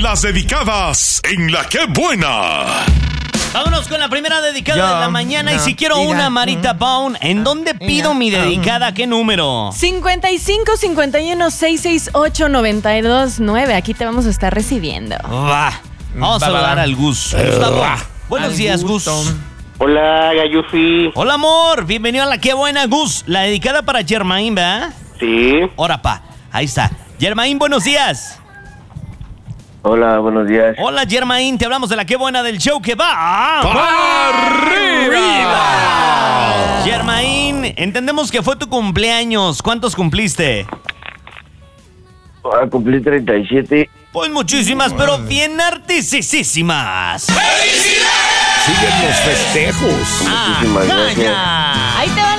las dedicadas en La Qué Buena. Vámonos con la primera dedicada de la mañana. Y si quiero una Marita Pound, ¿en dónde pido mi dedicada? ¿Qué número? 55 51 668 929. Aquí te vamos a estar recibiendo. Va. Vamos a saludar al Gus. Gustavo. Buenos días, Gus. Hola, Gayufi. Hola, amor. Bienvenido a La Qué Buena, Gus. La dedicada para Germain, ¿verdad? Sí. Ahora, pa. Ahí está. Germain, buenos días. Hola, buenos días. Hola, Germain. Te hablamos de La Qué Buena del show que va ¡Arriba! Germain, entendemos que fue tu cumpleaños. ¿Cuántos cumpliste? Cumplí 37. Pues muchísimas, pero bien artisísimas. Siguen los festejos. Muchísimas gracias.